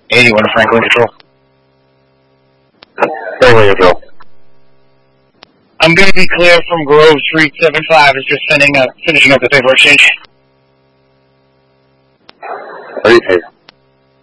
81 Franklin Control. Franklin Control. I'm going to be clear from Grove Street 75. Is just finishing up the paper exchange.